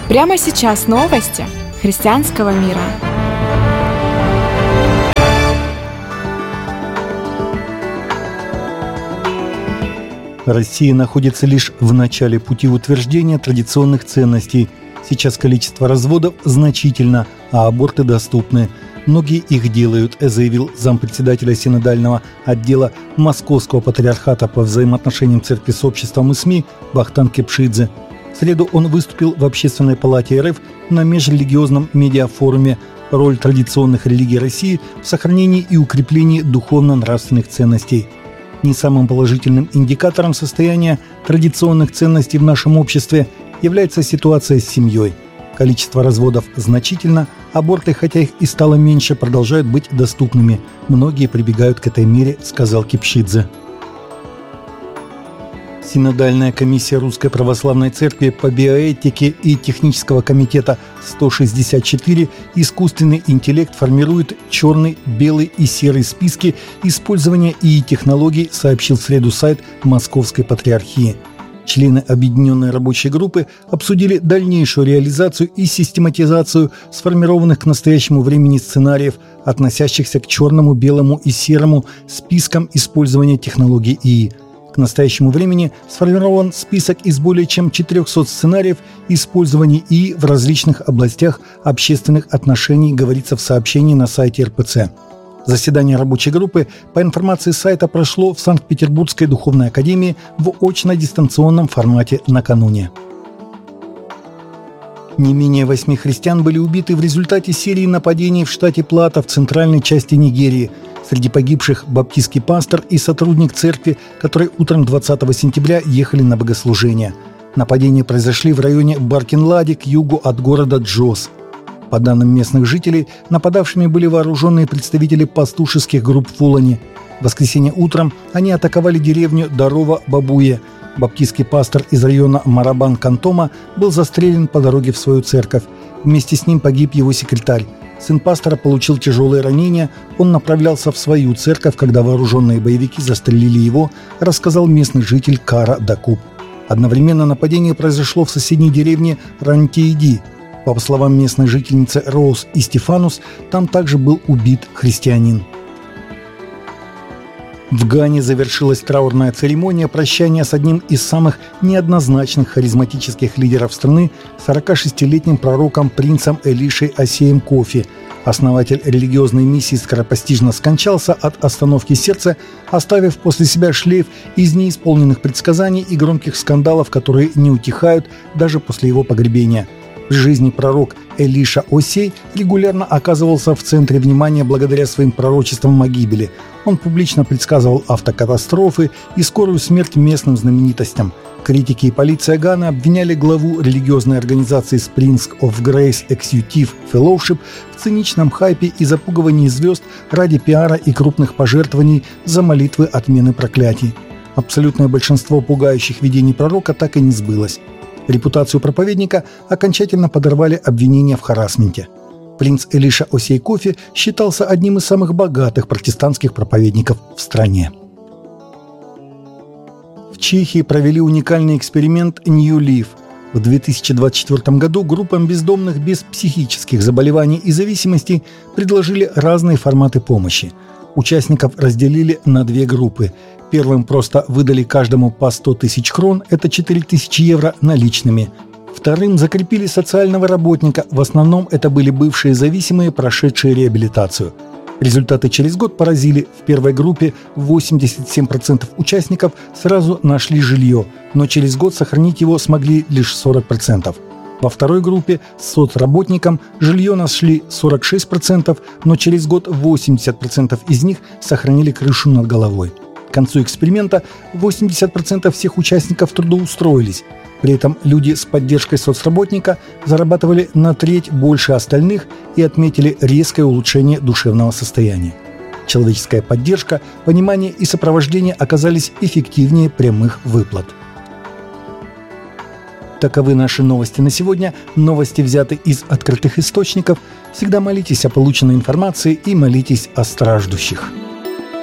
Прямо сейчас новости христианского мира. Россия находится лишь в начале пути утверждения традиционных ценностей. Сейчас количество разводов значительно, а аборты доступны. Многие их делают, заявил зампредседателя синодального отдела Московского патриархата по взаимоотношениям церкви с обществом и СМИ Бахтан Кепшидзе. В среду он выступил в Общественной палате РФ на межрелигиозном медиафоруме «Роль традиционных религий России в сохранении и укреплении духовно-нравственных ценностей». Не самым положительным индикатором состояния традиционных ценностей в нашем обществе является ситуация с семьей. Количество разводов значительно, аборты, хотя их и стало меньше, продолжают быть доступными. Многие прибегают к этой мере, сказал Кепшидзе. Синодальная комиссия Русской Православной Церкви по биоэтике и Технического комитета 164 «Искусственный интеллект формирует черный, белый и серый списки использования ИИ-технологий», сообщил в среду сайт Московской Патриархии. Члены объединенной рабочей группы обсудили дальнейшую реализацию и систематизацию сформированных к настоящему времени сценариев, относящихся к черному, белому и серому спискам использования технологий ИИ. К настоящему времени сформирован список из более чем 400 сценариев использования ИИ в различных областях общественных отношений, говорится в сообщении на сайте РПЦ. Заседание рабочей группы, по информации сайта, прошло в Санкт-Петербургской духовной академии в очно-дистанционном формате накануне. Не менее 8 христиан были убиты в результате серии нападений в штате Плата в центральной части Нигерии. Среди погибших баптистский пастор и сотрудник церкви, которые утром 20 сентября ехали на богослужение. Нападения произошли в районе Баркинлади к югу от города Джос. По данным местных жителей, нападавшими были вооруженные представители пастушеских групп Фулани. В воскресенье утром они атаковали деревню Дарова-Бабуе. Баптистский пастор из района Марабан-Кантома был застрелен по дороге в свою церковь. Вместе с ним погиб его секретарь. Сын пастора получил тяжелые ранения. Он направлялся в свою церковь, когда вооруженные боевики застрелили его, рассказал местный житель Кара Дакуб. Одновременно нападение произошло в соседней деревне Рантииди. По словам местной жительницы Роуз и Стефанус, там также был убит христианин. В Гане завершилась траурная церемония прощания с одним из самых неоднозначных харизматических лидеров страны, 46-летним пророком принцем Элишей Осеем Кофи. Основатель религиозной миссии скоропостижно скончался от остановки сердца, оставив после себя шлейф из неисполненных предсказаний и громких скандалов, которые не утихают даже после его погребения. В жизни пророк Элиша Осей регулярно оказывался в центре внимания благодаря своим пророчествам о гибели. Он публично предсказывал автокатастрофы и скорую смерть местным знаменитостям. Критики и полиция Ганы обвиняли главу религиозной организации Springs of Grace Executive Fellowship в циничном хайпе и запугивании звезд ради пиара и крупных пожертвований за молитвы отмены проклятий. Абсолютное большинство пугающих видений пророка так и не сбылось. Репутацию проповедника окончательно подорвали обвинения в харассменте. Принц Элиша Осей Кофи считался одним из самых богатых протестантских проповедников в стране. В Чехии провели уникальный эксперимент New Leaf. В 2024 году группам бездомных без психических заболеваний и зависимостей предложили разные форматы помощи. Участников разделили на две группы. Первым просто выдали каждому по 100 тысяч крон, это 4000 евро, наличными. Вторым закрепили социального работника, в основном это были бывшие зависимые, прошедшие реабилитацию. Результаты через год поразили. В первой группе 87% участников сразу нашли жилье, но через год сохранить его смогли лишь 40%. Во второй группе с соцработником жилье нашли 46%, но через год 80% из них сохранили крышу над головой. К концу эксперимента 80% всех участников трудоустроились. При этом люди с поддержкой соцработника зарабатывали на треть больше остальных и отметили резкое улучшение душевного состояния. Человеческая поддержка, понимание и сопровождение оказались эффективнее прямых выплат. Таковы наши новости на сегодня. Новости взяты из открытых источников. Всегда молитесь о полученной информации и молитесь о страждущих.